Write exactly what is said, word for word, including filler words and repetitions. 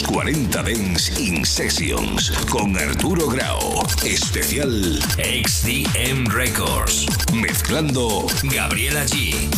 cuarenta Dance in Sessions con Arturo Grau. Especial X D M Records. Mezclando Gabriela G.